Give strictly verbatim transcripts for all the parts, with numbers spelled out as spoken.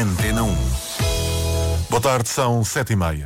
Antena um. Boa tarde, são sete e meia.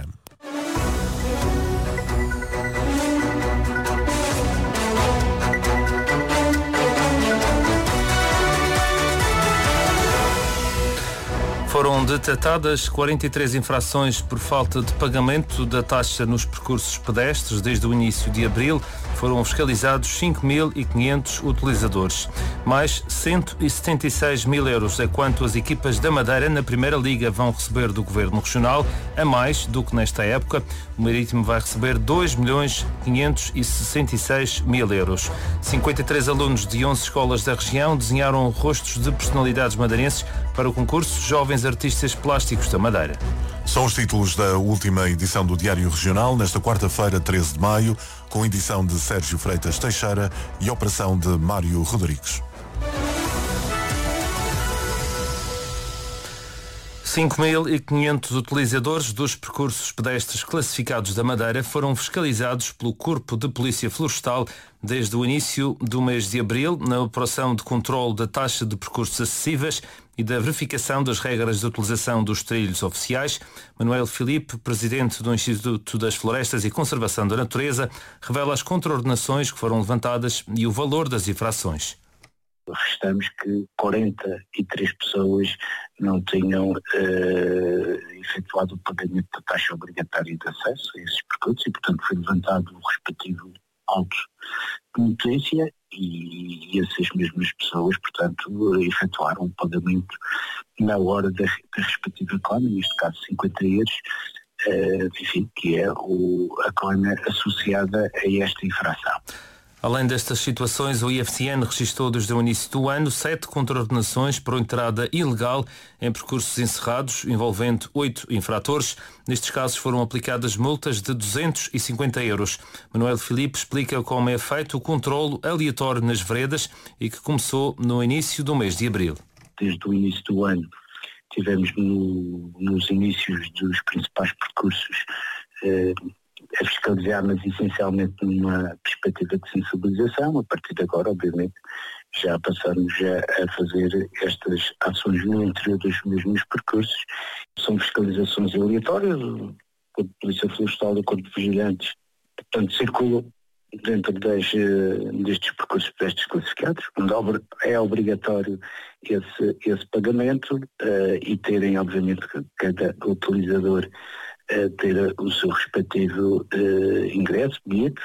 Foram detectadas quarenta e três infrações por falta de pagamento da taxa nos percursos pedestres desde o início de abril. Foram fiscalizados cinco mil e quinhentos utilizadores. Mais cento e setenta e seis mil euros é quanto as equipas da Madeira na Primeira Liga vão receber do Governo Regional, a mais do que nesta época. O Marítimo vai receber dois milhões quinhentos e sessenta e seis mil euros. cinquenta e três alunos de onze escolas da região desenharam rostos de personalidades madeirenses para o concurso Jovens Artistas Plásticos da Madeira. São os títulos da última edição do Diário Regional, nesta quarta-feira, treze de maio, com edição de Sérgio Freitas Teixeira e operação de Mário Rodrigues. cinco mil e quinhentos utilizadores dos percursos pedestres classificados da Madeira foram fiscalizados pelo Corpo de Polícia Florestal desde o início do mês de abril, na operação de controle da taxa de percursos acessíveis e da verificação das regras de utilização dos trilhos oficiais. Manuel Filipe, presidente do Instituto das Florestas e Conservação da Natureza, revela as contraordenações que foram levantadas e o valor das infrações. Restamos que quarenta e três pessoas não tinham uh, efetuado o pagamento da taxa obrigatória de acesso a esses percursos e, portanto, foi levantado o respectivo auto de notícia e, e essas mesmas pessoas, portanto, efetuaram o pagamento na hora da, da respectiva clama, neste caso cinquenta euros, uh, enfim, que é o, a clama associada a esta infração. Além destas situações, o I F C N registrou desde o início do ano sete contraordenações por entrada ilegal em percursos encerrados, envolvendo oito infratores. Nestes casos foram aplicadas multas de duzentos e cinquenta euros. Manuel Filipe explica como é feito o controlo aleatório nas veredas e que começou no início do mês de abril. Desde o início do ano tivemos no, nos inícios dos principais percursos eh, a fiscalizar, mas essencialmente numa perspectiva de sensibilização. A partir de agora, obviamente, já passamos a, a fazer estas ações no interior dos mesmos percursos. São fiscalizações aleatórias, o Corpo de Polícia Florestal e o Corpo de Vigilantes, portanto, circulam dentro das, destes percursos pedestres classificados, onde é obrigatório esse, esse pagamento uh, e terem, obviamente, cada utilizador a ter o seu respectivo uh, ingresso, bilhete.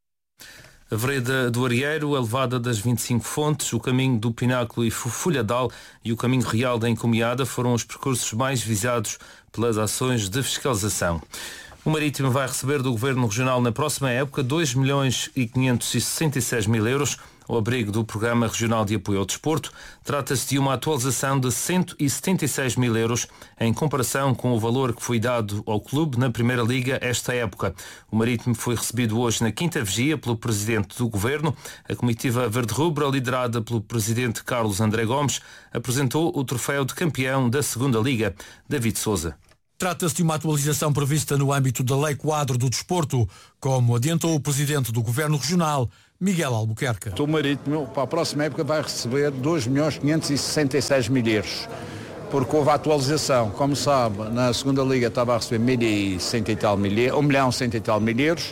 A vereda do Arieiro, a levada das vinte e cinco Fontes, o caminho do Pináculo e Folhadal e o caminho real da Encomiada foram os percursos mais visados pelas ações de fiscalização. O Marítimo vai receber do Governo Regional na próxima época dois milhões e quinhentos e sessenta e seis mil euros ao abrigo do Programa Regional de Apoio ao Desporto. Trata-se de uma atualização de cento e setenta e seis mil euros em comparação com o valor que foi dado ao clube na Primeira Liga esta época. O Marítimo foi recebido hoje na quinta vigia pelo Presidente do Governo. A comitiva verde-rubra, liderada pelo Presidente Carlos André Gomes, apresentou o troféu de campeão da Segunda Liga. David Sousa. Trata-se de uma atualização prevista no âmbito da Lei Quadro do Desporto, como adiantou o Presidente do Governo Regional, Miguel Albuquerque. O Marítimo, para a próxima época, vai receber dois milhões quinhentos e sessenta e seis mil euros, porque houve a atualização. Como sabe, na Segunda Liga estava a receber mil e cento e tal mil, um milhão cento e tal mil euros.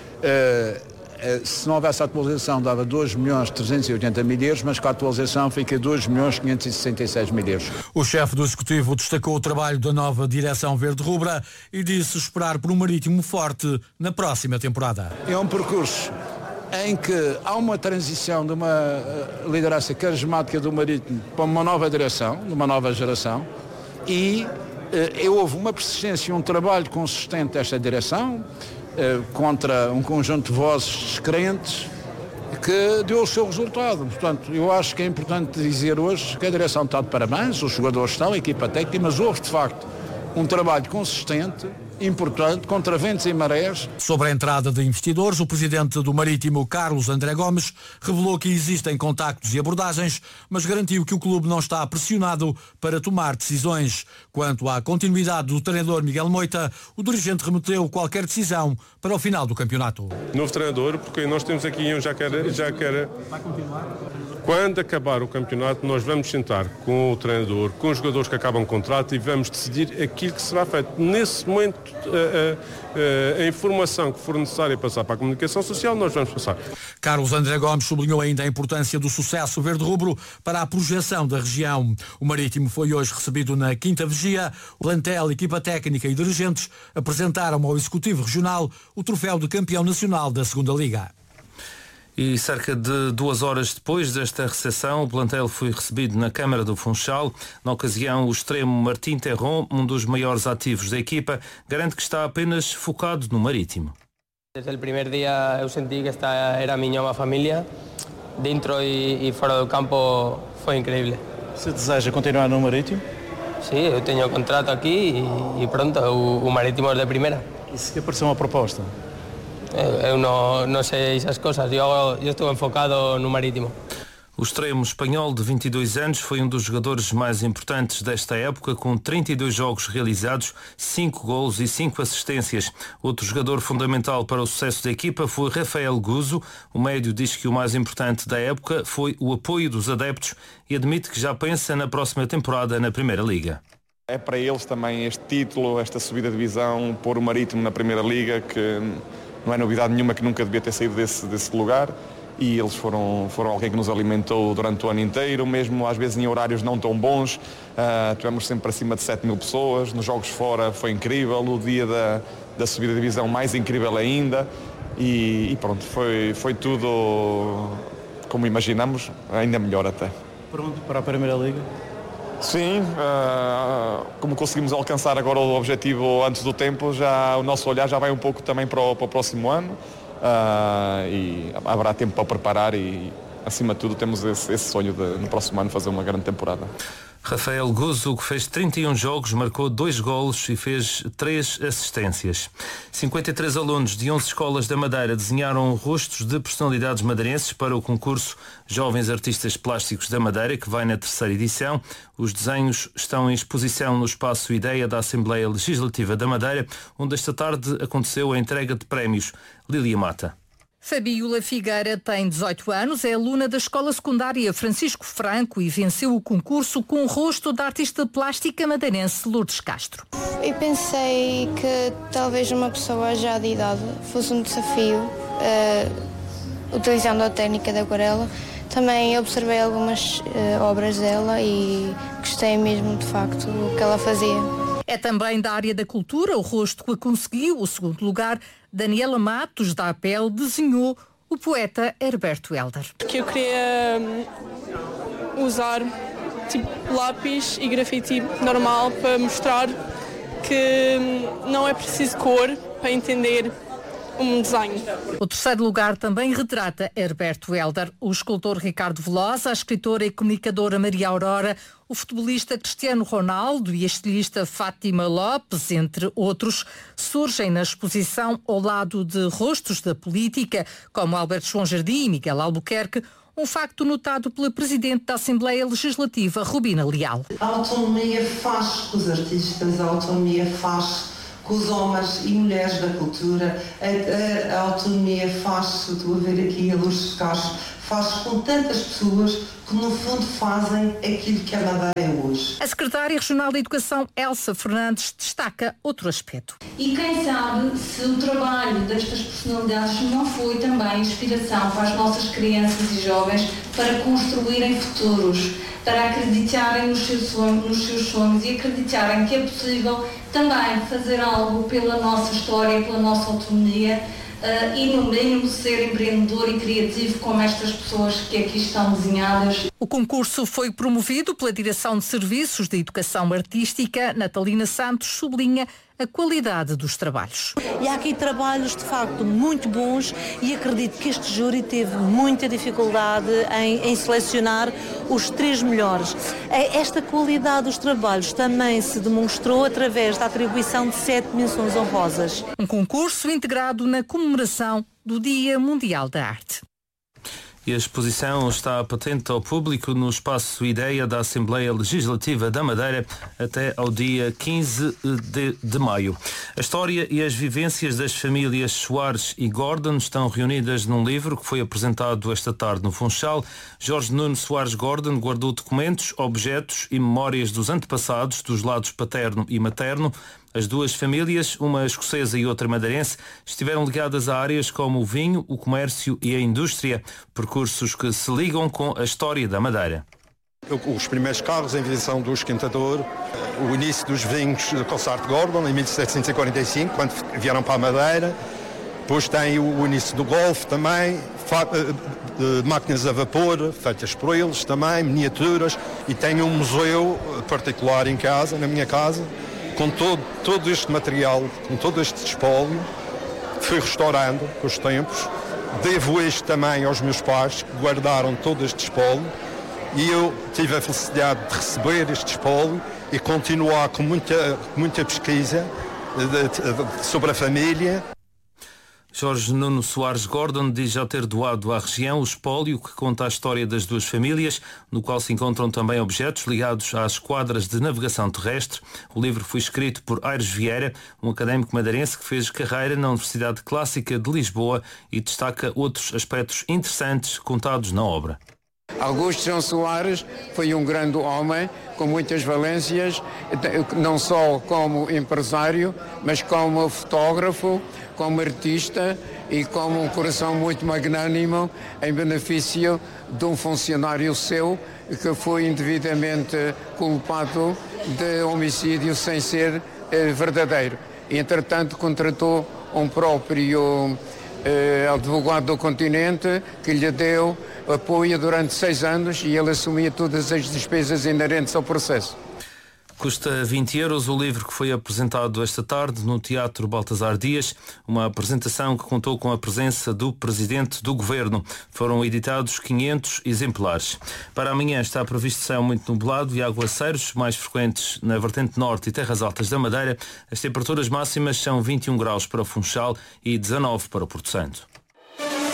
Uh, uh, se não houvesse a atualização, dava dois milhões trezentos e oitenta mil euros, mas com a atualização fica dois milhões quinhentos e sessenta e seis mil euros. O chefe do Executivo destacou o trabalho da nova direção verde-rubra e disse esperar por um Marítimo forte na próxima temporada. É um percurso em que há uma transição de uma liderança carismática do Marítimo para uma nova direção, de uma nova geração, e eh, houve uma persistência e um trabalho consistente desta direção eh, contra um conjunto de vozes descrentes que deu o seu resultado. Portanto, eu acho que é importante dizer hoje que a direção está de parabéns, os jogadores estão, a equipa técnica, mas houve de facto um trabalho consistente, importante, contra ventos e marés. Sobre a entrada de investidores, o presidente do Marítimo, Carlos André Gomes, revelou que existem contactos e abordagens, mas garantiu que o clube não está pressionado para tomar decisões. Quanto à continuidade do treinador Miguel Moita, o dirigente remeteu qualquer decisão para o final do campeonato. Novo treinador, porque nós temos aqui um já que era... Já que era... Vai continuar? Quando acabar o campeonato, nós vamos sentar com o treinador, com os jogadores que acabam o contrato e vamos decidir aquilo que será feito. Nesse momento, a, a, a informação que for necessária passar para a comunicação social, nós vamos passar. Carlos André Gomes sublinhou ainda a importância do sucesso verde-rubro para a projeção da região. O Marítimo foi hoje recebido na Quinta Vigia. O plantel, equipa técnica e dirigentes apresentaram ao Executivo Regional o troféu de campeão nacional da Segunda Liga. E cerca de duas horas depois desta recepção, o plantel foi recebido na Câmara do Funchal. Na ocasião, o extremo Martim Terron, um dos maiores ativos da equipa, garante que está apenas focado no Marítimo. Desde o primeiro dia eu senti que esta era a minha nova família. Dentro e, e fora do campo foi incrível. Você deseja continuar no Marítimo? Sim, eu tenho contrato aqui e, e pronto, o, o Marítimo é de primeira. E se apareceu uma proposta? Eu não, não sei essas coisas, eu, eu estou enfocado no Marítimo. O extremo espanhol de vinte e dois anos foi um dos jogadores mais importantes desta época, com trinta e dois jogos realizados, cinco golos e cinco assistências. Outro jogador fundamental para o sucesso da equipa foi Rafael Guzo. O médio diz que o mais importante da época foi o apoio dos adeptos e admite que já pensa na próxima temporada na Primeira Liga. É para eles também este título, esta subida de divisão, pôr o Marítimo na Primeira Liga, que não é novidade nenhuma, que nunca devia ter saído desse, desse lugar, e eles foram, foram alguém que nos alimentou durante o ano inteiro, mesmo às vezes em horários não tão bons. Uh, tivemos sempre acima de sete mil pessoas, nos jogos fora foi incrível, no dia da, da subida de divisão mais incrível ainda, e, e pronto, foi, foi tudo como imaginamos, ainda melhor até. Pronto para a Primeira Liga? Sim, uh, como conseguimos alcançar agora o objetivo antes do tempo, já o nosso olhar já vai um pouco também para o, para o próximo ano, uh, e haverá tempo para preparar e, acima de tudo, temos esse, esse sonho de no próximo ano fazer uma grande temporada. Rafael Guzo, que fez trinta e um jogos, marcou dois golos e fez três assistências. cinquenta e três alunos de onze escolas da Madeira desenharam rostos de personalidades madeirenses para o concurso Jovens Artistas Plásticos da Madeira, que vai na terceira edição. Os desenhos estão em exposição no espaço Ideia da Assembleia Legislativa da Madeira, onde esta tarde aconteceu a entrega de prémios. Lília Mata. Fabiola Figueira tem dezoito anos, é aluna da Escola Secundária Francisco Franco e venceu o concurso com o rosto da artista plástica madeirense Lourdes Castro. Eu pensei que talvez uma pessoa já de idade fosse um desafio, uh, utilizando a técnica da aquarela. Também observei algumas uh, obras dela e gostei mesmo de facto do que ela fazia. É também da área da cultura, o rosto que conseguiu o segundo lugar. Daniela Matos, da A P E L, desenhou o poeta Herberto Helder. Que eu queria usar tipo lápis e grafite normal para mostrar que não é preciso cor para entender um desenho. O terceiro lugar também retrata Herberto Helder, o escultor Ricardo Velosa, a escritora e comunicadora Maria Aurora, o futebolista Cristiano Ronaldo e a estilista Fátima Lopes, entre outros, surgem na exposição ao lado de rostos da política, como Alberto João Jardim e Miguel Albuquerque, um facto notado pela Presidente da Assembleia Legislativa, Rubina Leal. A autonomia faz com os artistas, a autonomia faz com os homens e mulheres da cultura, a, a, a autonomia faz, estou a ver aqui a Lourdes Castro, faz com tantas pessoas que no fundo fazem aquilo que a Madeira é hoje. A Secretária Regional da Educação, Elsa Fernandes, destaca outro aspecto. E quem sabe se o trabalho destas personalidades não foi também inspiração para as nossas crianças e jovens para construírem futuros, para acreditarem nos seus sonhos, nos seus sonhos e acreditarem que é possível também fazer algo pela nossa história, pela nossa autonomia uh, e, no mínimo, ser empreendedor e criativo como estas pessoas que aqui estão desenhadas. O concurso foi promovido pela Direção de Serviços de Educação Artística. Natalina Santos sublinha a qualidade dos trabalhos. E há aqui trabalhos de facto muito bons e acredito que este júri teve muita dificuldade em, em selecionar os três melhores. Esta qualidade dos trabalhos também se demonstrou através da atribuição de sete menções honrosas. Um concurso integrado na comemoração do Dia Mundial da Arte. E a exposição está patente ao público no espaço Ideia da Assembleia Legislativa da Madeira até ao dia quinze de maio. A história e as vivências das famílias Soares e Gordon estão reunidas num livro que foi apresentado esta tarde no Funchal. Jorge Nuno Soares Gordon guardou documentos, objetos e memórias dos antepassados, dos lados paterno e materno. As duas famílias, uma escocesa e outra madeirense, estiveram ligadas a áreas como o vinho, o comércio e a indústria, percursos que se ligam com a história da Madeira. Os primeiros carros, a invenção do esquentador, o início dos vinhos de Cossart Gordon em mil setecentos e quarenta e cinco, quando vieram para a Madeira. Depois tem o início do Golf também, máquinas a vapor feitas por eles também, miniaturas, e tenho um museu particular em casa, na minha casa, com todo, todo este material, com todo este espólio, que fui restaurando com os tempos. Devo isto também aos meus pais, que guardaram todo este espólio, e eu tive a felicidade de receber este espólio e continuar com muita, muita pesquisa de, de, sobre a família. Jorge Nuno Soares Gordon diz já ter doado à região o espólio que conta a história das duas famílias, no qual se encontram também objetos ligados às esquadras de navegação terrestre. O livro foi escrito por Aires Vieira, um académico madeirense que fez carreira na Universidade Clássica de Lisboa e destaca outros aspectos interessantes contados na obra. Augusto João Soares foi um grande homem com muitas valências, não só como empresário, mas como fotógrafo, como artista e como um coração muito magnânimo em benefício de um funcionário seu que foi indevidamente culpado de homicídio sem ser eh, verdadeiro. Entretanto, contratou um próprio eh, advogado do continente que lhe deu apoio durante seis anos e ele assumia todas as despesas inerentes ao processo. Custa vinte euros o livro que foi apresentado esta tarde no Teatro Baltasar Dias, uma apresentação que contou com a presença do Presidente do Governo. Foram editados quinhentos exemplares. Para amanhã está previsto céu muito nublado e aguaceiros mais frequentes na vertente norte e terras altas da Madeira. As temperaturas máximas são vinte e um graus para o Funchal e dezanove para o Porto Santo.